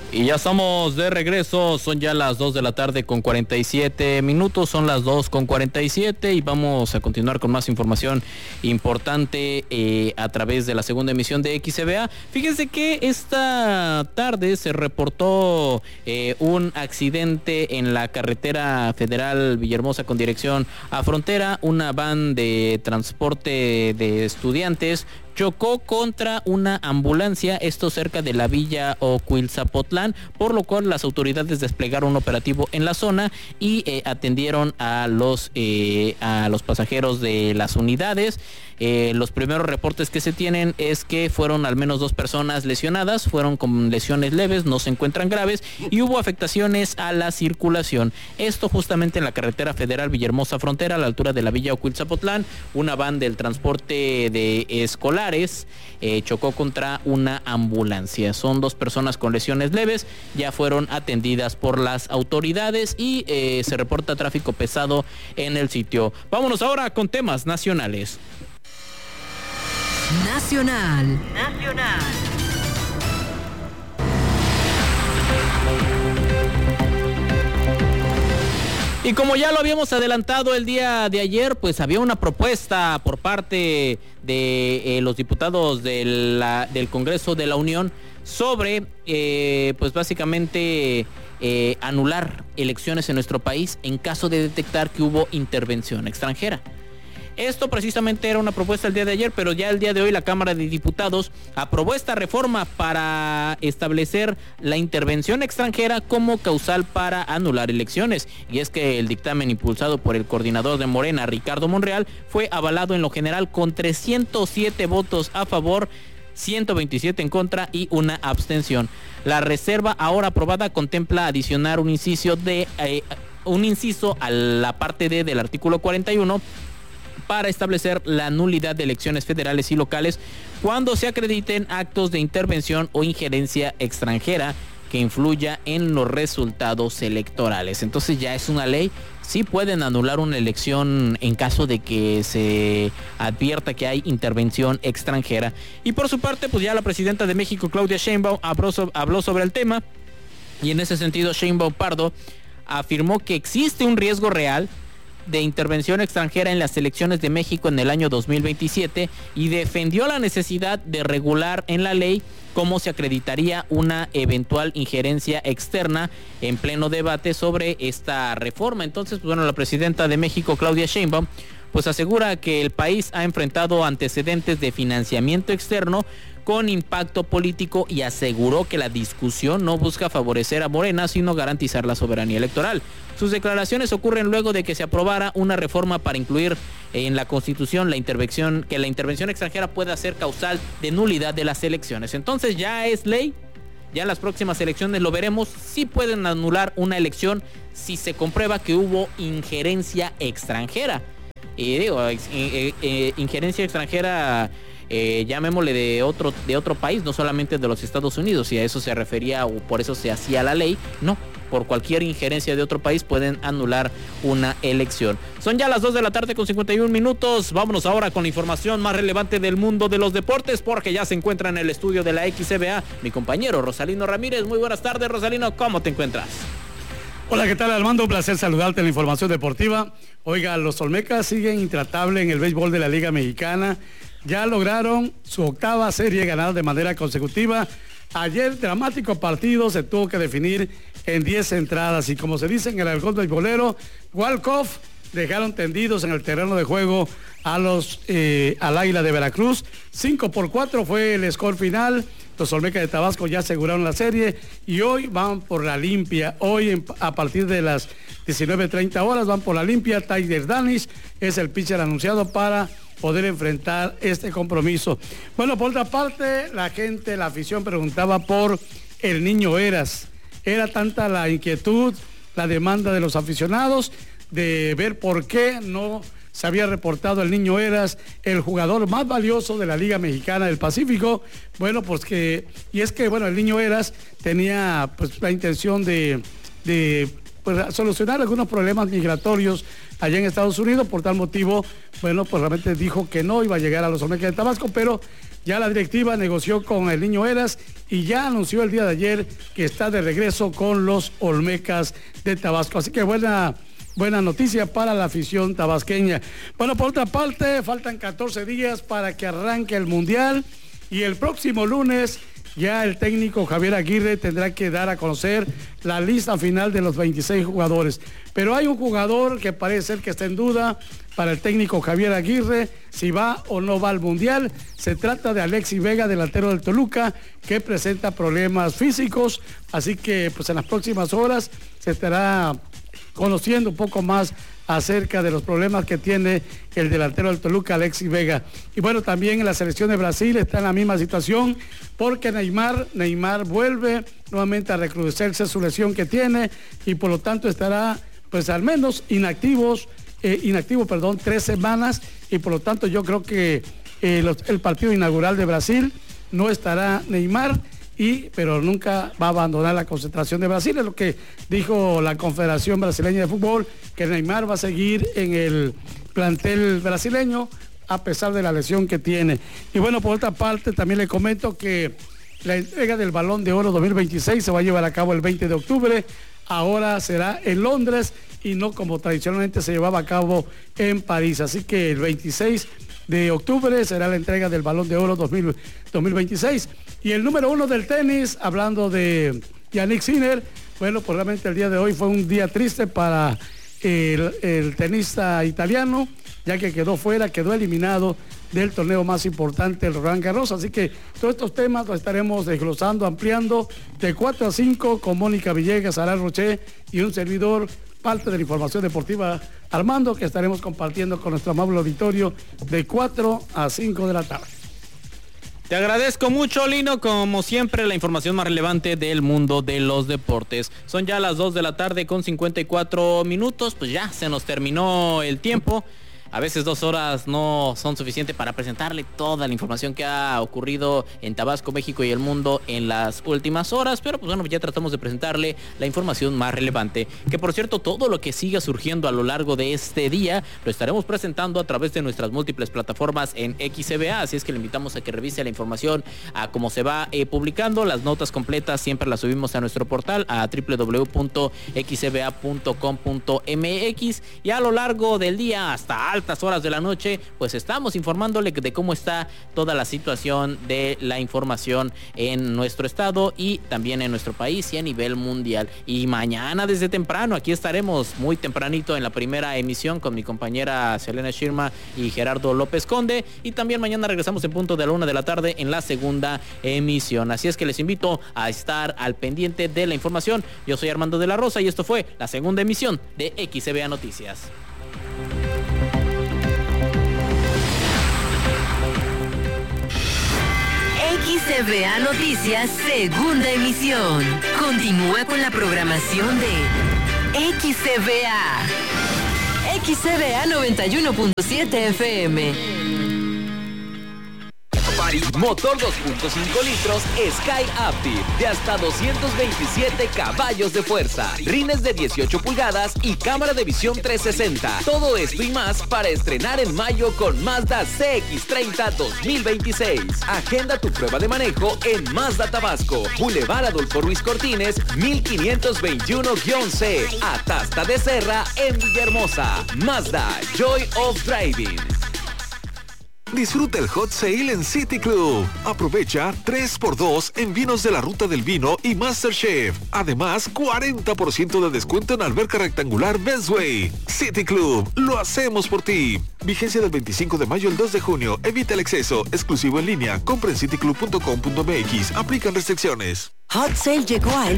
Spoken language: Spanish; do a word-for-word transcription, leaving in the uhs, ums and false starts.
Y ya estamos de regreso, son ya las dos de la tarde con cuarenta y siete minutos, son las dos con cuarenta y siete y vamos a continuar con más información importante eh, a través de la segunda emisión de X C B A. Fíjense que esta tarde se reportó eh, un accidente en la carretera federal Villahermosa con dirección a Frontera. Una van de transporte de estudiantes chocó contra una ambulancia, esto cerca de la villa Ocuilzapotlán, por lo cual las autoridades desplegaron un operativo en la zona y eh, atendieron a los eh, a los pasajeros de las unidades. Eh, los primeros reportes que se tienen es que fueron al menos dos personas lesionadas, fueron con lesiones leves, no se encuentran graves y hubo afectaciones a la circulación. Esto justamente en la carretera federal Villahermosa Frontera, a la altura de la villa Ocuilzapotlán. Una van del transporte de escolares eh, chocó contra una ambulancia. Son dos personas con lesiones leves, ya fueron atendidas por las autoridades y eh, se reporta tráfico pesado en el sitio. Vámonos ahora con temas nacionales. Nacional. Nacional. Y como ya lo habíamos adelantado el día de ayer, pues había una propuesta por parte de eh, los diputados de la, del Congreso de la Unión sobre, eh, pues básicamente, eh, anular elecciones en nuestro país en caso de detectar que hubo intervención extranjera. Esto precisamente era una propuesta el día de ayer, pero ya el día de hoy la Cámara de Diputados aprobó esta reforma para establecer la intervención extranjera como causal para anular elecciones. Y es que el dictamen impulsado por el coordinador de Morena, Ricardo Monreal, fue avalado en lo general con trescientos siete votos a favor, ciento veintisiete en contra y una abstención. La reserva ahora aprobada contempla adicionar un inciso de eh, un inciso a la parte D del artículo cuarenta y uno para establecer la nulidad de elecciones federales y locales cuando se acrediten actos de intervención o injerencia extranjera que influya en los resultados electorales. Entonces ya es una ley, sí pueden anular una elección en caso de que se advierta que hay intervención extranjera. Y por su parte, pues ya la presidenta de México, Claudia Sheinbaum, habló, so- habló sobre el tema, y en ese sentido Sheinbaum Pardo afirmó que existe un riesgo real de intervención extranjera en las elecciones de México en el año dos mil veintisiete y defendió la necesidad de regular en la ley cómo se acreditaría una eventual injerencia externa en pleno debate sobre esta reforma. Entonces, pues bueno, la presidenta de México, Claudia Sheinbaum, pues asegura que el país ha enfrentado antecedentes de financiamiento externo con impacto político y aseguró que la discusión no busca favorecer a Morena, sino garantizar la soberanía electoral. Sus declaraciones ocurren luego de que se aprobara una reforma para incluir en la Constitución la intervención, que la intervención extranjera pueda ser causal de nulidad de las elecciones. Entonces ya es ley, ya en las próximas elecciones lo veremos, sí pueden anular una elección si se comprueba que hubo injerencia extranjera. Y digo, eh, eh, eh, injerencia extranjera, eh, llamémosle de otro, de otro país, no solamente de los Estados Unidos, y a eso se refería o por eso se hacía la ley. No, por cualquier injerencia de otro país pueden anular una elección. Son ya las dos de la tarde con cincuenta y un minutos. Vámonos ahora con la información más relevante del mundo de los deportes, porque ya se encuentra en el estudio de la X C B A mi compañero Rosalino Ramírez. Muy buenas tardes, Rosalino, ¿cómo te encuentras? Hola, ¿qué tal, Armando? Un placer saludarte en la información deportiva. Oiga, los Olmecas siguen intratables en el béisbol de la Liga Mexicana. Ya lograron su octava serie ganada de manera consecutiva. Ayer, dramático partido, se tuvo que definir en diez entradas. Y como se dice en el argot beisbolero, walk-off, dejaron tendidos en el terreno de juego a los eh, al Águila de Veracruz. cinco por cuatro fue el score final. Los Olmecas de Tabasco ya aseguraron la serie y hoy van por la limpia. Hoy en, a partir de las diecinueve treinta horas van por la limpia. Tyler Danish es el pitcher anunciado para poder enfrentar este compromiso. Bueno, por otra parte, la gente, la afición preguntaba por el Niño Eras. Era tanta la inquietud, la demanda de los aficionados de ver por qué no se había reportado el Niño Eras, el jugador más valioso de la Liga Mexicana del Pacífico. Bueno, pues que, y es que, bueno, el Niño Eras tenía pues la intención de, de pues, solucionar algunos problemas migratorios allá en Estados Unidos. Por tal motivo, bueno, pues realmente dijo que no iba a llegar a los Olmecas de Tabasco, pero Ya la directiva negoció con el Niño Eras y ya anunció el día de ayer que está de regreso con los Olmecas de Tabasco. Así que buena, buena noticia para la afición tabasqueña. Bueno, por otra parte, faltan catorce días para que arranque el Mundial y el próximo lunes ya el técnico Javier Aguirre tendrá que dar a conocer la lista final de los veintiséis jugadores. Pero hay un jugador que parece ser que está en duda para el técnico Javier Aguirre, si va o no va al Mundial. Se trata de Alexis Vega, delantero del Toluca, que presenta problemas físicos, así que pues en las próximas horas se estará conociendo un poco más acerca de los problemas que tiene el delantero del Toluca, Alexis Vega. Y bueno, también en la selección de Brasil está en la misma situación, porque Neymar, Neymar vuelve nuevamente a recrudecerse su lesión que tiene y por lo tanto estará pues al menos inactivos, eh, inactivo, perdón, tres semanas y por lo tanto yo creo que eh, los, el partido inaugural de Brasil no estará Neymar. Y, pero nunca va a abandonar la concentración de Brasil, es lo que dijo la Confederación Brasileña de Fútbol, que Neymar va a seguir en el plantel brasileño a pesar de la lesión que tiene. Y bueno, por otra parte, también le comento que la entrega del Balón de Oro dos mil veintiséis se va a llevar a cabo el veinte de octubre, ahora será en Londres y no como tradicionalmente se llevaba a cabo en París, así que el veintiséis de octubre será la entrega del Balón de Oro dos mil veintiséis. Y el número uno del tenis, hablando de Jannik Sinner, bueno, pues realmente el día de hoy fue un día triste para el, el tenista italiano, ya que quedó fuera, quedó eliminado del torneo más importante, el Roland Garros. Así que todos estos temas los estaremos desglosando, ampliando de cuatro a cinco con Mónica Villegas, Aral Roché y un servidor, parte de la información deportiva Armando, que estaremos compartiendo con nuestro amable auditorio de cuatro a cinco de la tarde. Te agradezco mucho, Lino, como siempre, la información más relevante del mundo de los deportes. Son ya las dos de la tarde con cincuenta y cuatro minutos, pues ya se nos terminó el tiempo. A veces dos horas no son suficientes para presentarle toda la información que ha ocurrido en Tabasco, México y el mundo en las últimas horas, pero pues bueno, ya tratamos de presentarle la información más relevante. Que por cierto, todo lo que siga surgiendo a lo largo de este día lo estaremos presentando a través de nuestras múltiples plataformas en X C B A, así es que le invitamos a que revise la información a cómo se va eh, publicando. Las notas completas siempre las subimos a nuestro portal a doble u doble u doble u punto x c b a punto com punto m x y a lo largo del día hasta altas horas de la noche pues estamos informándole de cómo está toda la situación de la información en nuestro estado y también en nuestro país y a nivel mundial. Y mañana desde temprano aquí estaremos muy tempranito en la primera emisión con mi compañera Selena Shirma y Gerardo López Conde, y también mañana regresamos en punto de la una de la tarde en la segunda emisión. Así es que les invito a estar al pendiente de la información. Yo soy Armando de la Rosa y esto fue la segunda emisión de X C B A Noticias. X C B A Noticias, segunda emisión. Continúa con la programación de X C B A. X C B A noventa y uno punto siete F M. Motor dos punto cinco litros Sky Active de hasta doscientos veintisiete caballos de fuerza, rines de dieciocho pulgadas y cámara de visión trescientos sesenta. Todo esto y más para estrenar en mayo con Mazda C X treinta dos mil veintiséis. Agenda tu prueba de manejo en Mazda Tabasco, Boulevard Adolfo Ruiz Cortines, mil quinientos veintiuno C, Atasta de Serra en Villahermosa. Mazda, Joy of Driving. Disfruta el Hot Sale en City Club. Aprovecha tres por dos en vinos de la Ruta del Vino y MasterChef. Además, cuarenta por ciento de descuento en alberca rectangular Bestway. City Club, lo hacemos por ti. Vigencia del veinticinco de mayo al dos de junio. Evita el exceso. Exclusivo en línea. Compra en cityclub punto com punto m x. Aplican restricciones. Hot Sale llegó a El